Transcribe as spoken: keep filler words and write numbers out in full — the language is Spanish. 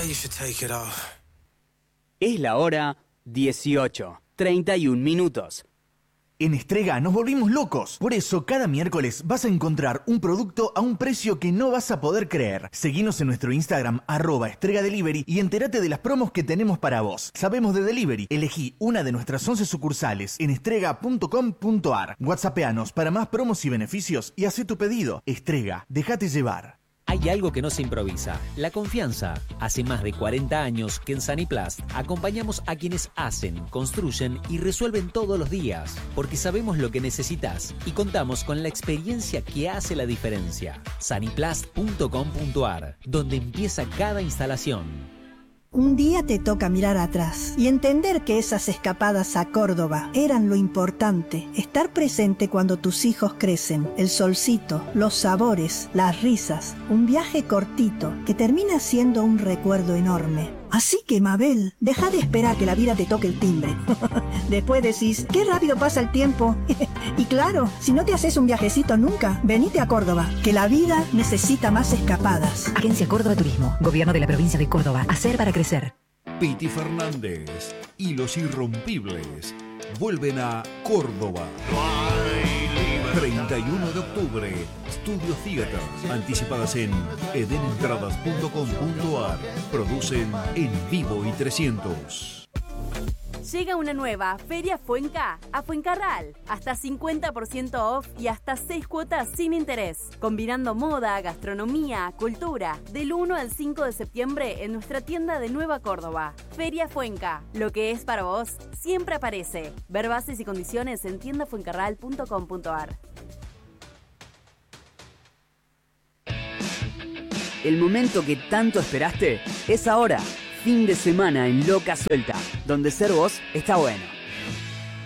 you should take it off. Es la hora dieciocho, treinta y un minutos. En Estrega nos volvimos locos. Por eso, cada miércoles vas a encontrar un producto a un precio que no vas a poder creer. Seguinos en nuestro Instagram, arroba Estrega Delivery, y entérate de las promos que tenemos para vos. Sabemos de delivery. Elegí una de nuestras once sucursales en estrega punto com punto ar. WhatsAppeanos para más promos y beneficios y hacé tu pedido. Estrega, déjate llevar. Hay algo que no se improvisa, la confianza. Hace más de cuarenta años que en Saniplast acompañamos a quienes hacen, construyen y resuelven todos los días, porque sabemos lo que necesitas y contamos con la experiencia que hace la diferencia. Saniplast punto com punto ar, donde empieza cada instalación. Un día te toca mirar atrás y entender que esas escapadas a Córdoba eran lo importante. Estar presente cuando tus hijos crecen, el solcito, los sabores, las risas, un viaje cortito que termina siendo un recuerdo enorme. Así que, Mabel, deja de esperar que la vida te toque el timbre. Después decís, qué rápido pasa el tiempo. Y claro, si no te haces un viajecito nunca, venite a Córdoba, que la vida necesita más escapadas. Agencia Córdoba Turismo, Gobierno de la Provincia de Córdoba. Hacer para crecer. Piti Fernández y Los Irrompibles vuelven a Córdoba. treinta y uno de octubre, Studio Theater. Anticipadas en eden entradas punto com punto ar. Producen En Vivo y trescientos. Llega una nueva Feria Fuenca a Fuencarral. Hasta cincuenta por ciento off y hasta seis cuotas sin interés. Combinando moda, gastronomía, cultura. Del uno al cinco de septiembre en nuestra tienda de Nueva Córdoba. Feria Fuenca. Lo que es para vos siempre aparece. Ver bases y condiciones en tienda fuencarral punto com punto ar. El momento que tanto esperaste es ahora. Fin de semana en Loca Suelta, donde ser vos está bueno.